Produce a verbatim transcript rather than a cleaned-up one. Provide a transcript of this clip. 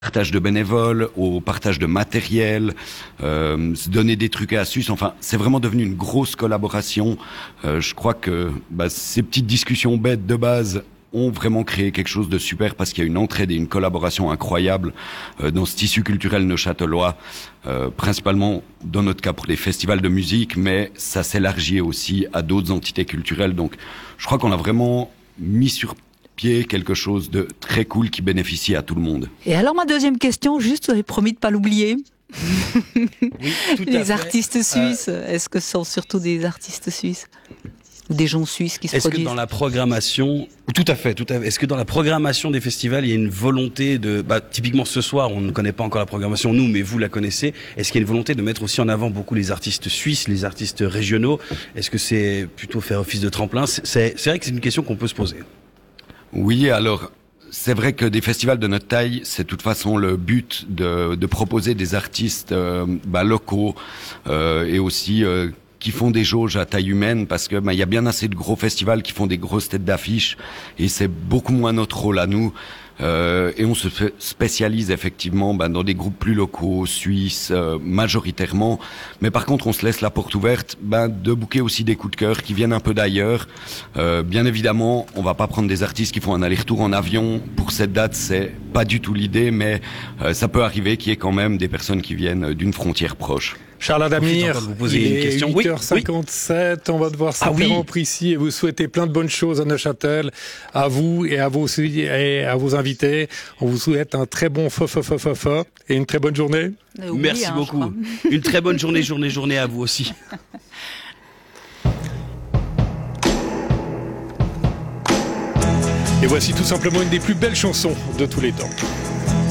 partage de bénévoles, au partage de matériel, euh, se donner des trucs et astuces. Enfin, c'est vraiment devenu une grosse collaboration. Euh, je crois que bah, ces petites discussions bêtes de base ont vraiment créé quelque chose de super parce qu'il y a une entraide et une collaboration incroyable euh, dans ce tissu culturel neuchâtelois, euh, principalement dans notre cas pour les festivals de musique, mais ça s'élargit aussi à d'autres entités culturelles. Donc, je crois qu'on a vraiment mis sur pied quelque chose de très cool qui bénéficie à tout le monde. Et alors ma deuxième question, juste, vous avez promis de pas l'oublier. Oui, tout à les fait. artistes suisses, euh... est-ce que ce sont surtout des artistes suisses ou des gens suisses qui se Est-ce produisent? que dans la programmation, tout à fait, tout à fait. Est-ce que dans la programmation des festivals, il y a une volonté de, bah, typiquement ce soir, on ne connaît pas encore la programmation nous, mais vous la connaissez. Est-ce qu'il y a une volonté de mettre aussi en avant beaucoup les artistes suisses, les artistes régionaux? Est-ce que c'est plutôt faire office de tremplin? C'est, c'est vrai que c'est une question qu'on peut se poser. Oui, alors c'est vrai que des festivals de notre taille, c'est de toute façon le but de, de proposer des artistes euh, bah, locaux euh, et aussi euh, qui font des jauges à taille humaine, parce que bah, y a bien assez de gros festivals qui font des grosses têtes d'affiche et c'est beaucoup moins notre rôle à nous. Euh, et on se fait spécialise effectivement bah, dans des groupes plus locaux, suisses, euh, majoritairement. Mais par contre, on se laisse la porte ouverte bah, de booker aussi des coups de cœur qui viennent un peu d'ailleurs. Euh, bien évidemment, on va pas prendre des artistes qui font un aller-retour en avion. Pour cette date, c'est pas du tout l'idée, mais euh, ça peut arriver qu'il y ait quand même des personnes qui viennent d'une frontière proche. Charles Adamir, vous poser il une est question. huit heures cinquante-sept, oui, oui. On va devoir s'interrompre ah oui. ici et vous souhaiter plein de bonnes choses à Neuchâtel, à vous et à vos, et à vos invités. On vous souhaite un très bon fa fa fa fa fa et une très bonne journée. Oui, merci hein, beaucoup. Une très bonne journée, journée, journée à vous aussi. Et voici tout simplement une des plus belles chansons de tous les temps.